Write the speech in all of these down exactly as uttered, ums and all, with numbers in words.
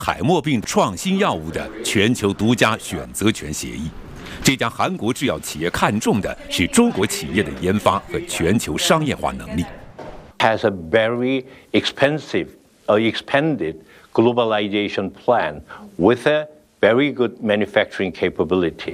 海默病创新药物的全球独家选择权协议。这家韩国制药企业看重的是中国企业的研发和全球商业化能力。 Has a very expensive, uh, expanded globalization plan with a very good manufacturing capability.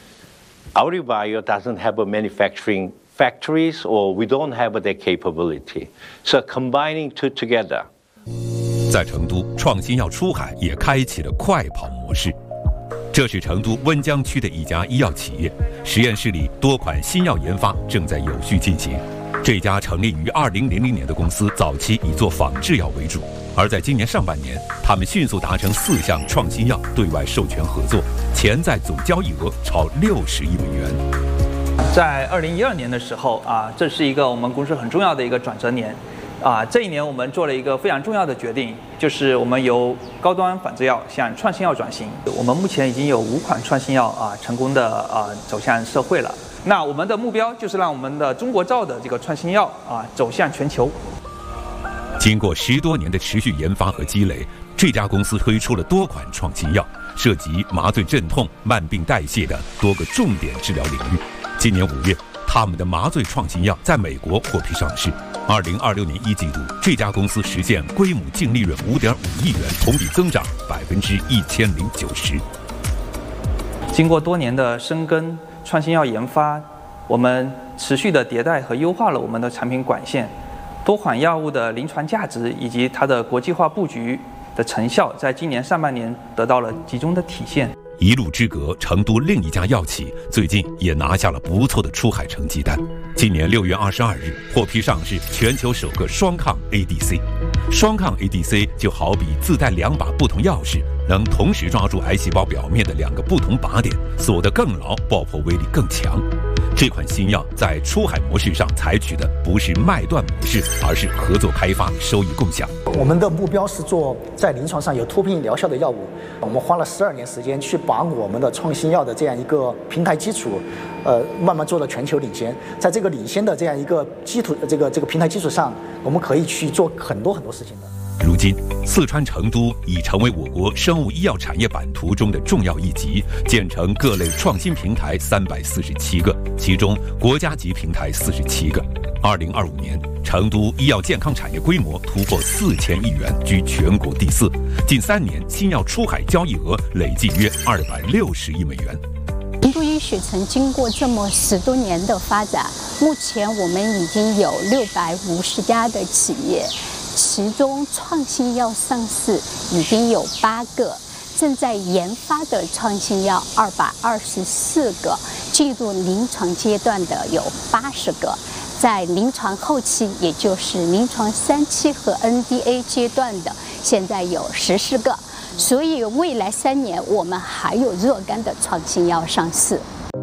Auribio doesn't have a manufacturing factories, or we don't have that capability. So combining two together. 在成都，创新药出海也开启了快跑模式。这是成都温江区的一家医药企业，实验室里多款新药研发正在有序进行。这家成立于二零零零年的公司，早期以做仿制药为主，而在今年上半年，他们迅速达成四项创新药对外授权合作，潜在总交易额超六十亿美元。 在二零一二年的时候啊，这是一个我们公司很重要的一个转折年。啊，这一年我们做了一个非常重要的决定，就是我们由高端仿制药向创新药转型。我们目前已经有五款创新药啊成功的啊走向社会了。那我们的目标就是让我们的中国造的这个创新药啊走向全球。 经过十多年的持续研发和积累，这家公司推出了多款创新药，涉及麻醉镇痛、慢病代谢的多个重点治疗领域。今年五月，他们的麻醉创新药在美国获批上市。二零二六年一季度，这家公司实现规模净利润五点五亿元，同比增长百分之一千零九十。 经过多年的深耕创新药研发，我们持续的迭代和优化了我们的产品管线，多款药物的临床价值以及它的国际化布局的成效，在今年上半年得到了集中的体现。 一路之隔，成都另一家药企最近也拿下了不错的出海成绩单。今年六月二十二日获批上市全球首个双抗 A D C。双抗 A D C 就好比自带两把不同钥匙，能同时抓住癌细胞表面的两个不同靶点，锁得更牢，爆破威力更强。这款新药在出海模式上采取的不是卖断模式，而是合作开发，收益共享。 我们的目标是做在临床上有突破性疗效的药物。我们花了十二年时间去把我们的创新药的这样一个平台基础，呃，慢慢做到全球领先。在这个领先的这样一个基础，这个这个平台基础上，我们可以去做很多很多事情的。 如今，四川成都已成为我国生物医药产业版图中的重要一极，建成各类创新平台三百四十七个，其中国家级平台四十七个。二零二五年，成都医药健康产业规模突破四千亿元，居全国第四。近三年，新药出海交易额累计约二百六十亿美元。 成都医学城经过这么十多年的发展，目前我们已经有六百五十家的企业。其中创新药上市已经有八个，正在研发的创新药二百二十四个，进入临床阶段的有八十个，在临床后期，也就是临床三期和 N D A 阶段的，现在有十四个。所以未来三年我们还有若干的创新药上市。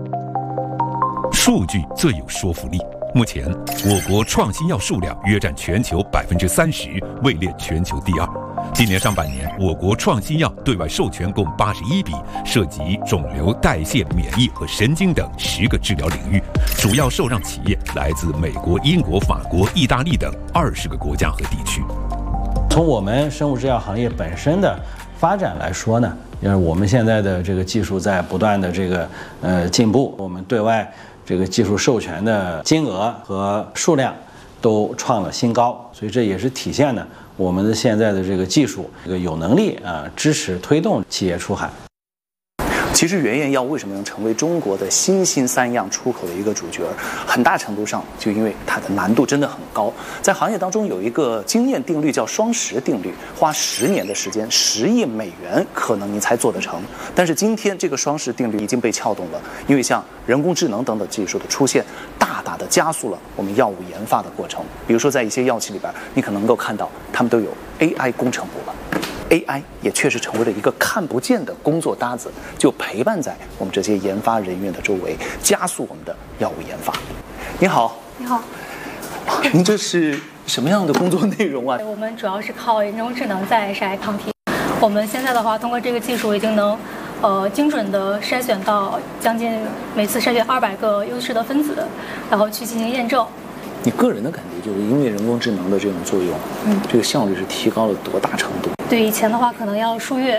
数据最有说服力。目前，我国创新药数量约占全球百分之三十，位列全球第二。今年上半年，我国创新药对外授权共八十一笔，涉及肿瘤、代谢、免疫和神经等十个治疗领域，主要受让企业来自美国、英国、法国、意大利等二十个国家和地区。 从我们生物制药行业本身的发展来说呢，因为我们现在的这个技术在不断的这个呃进步，我们对外这个技术授权的金额和数量都创了新高，所以这也是体现了我们的现在的这个技术这个有能力啊支持推动企业出海。 其实原研药为什么能成为中国的新兴三样出口的一个主角，很大程度上就因为它的难度真的很高。在行业当中有一个经验定律叫双十定律，花十年的时间，十亿美元可能你才做得成。但是今天这个双十定律已经被撬动了，因为像人工智能等等技术的出现，大大的加速了我们药物研发的过程。比如说在一些药企里边，你可能能够看到他们都有 A I 工程部了。A I 也确实成为了一个看不见的工作搭子，就陪伴在我们这些研发人员的周围，加速我们的药物研发。你好， 你好， 您这是什么样的工作内容啊？ 我们主要是靠人工智能在筛抗体。我们现在的话，通过这个技术已经能，呃，精准的筛选到将近每次筛选二百个优势的分子，然后去进行验证。 你个人的感觉就是因为人工智能的这种作用，嗯，这个效率是提高了多大程度？ 对，以前的话可能要数月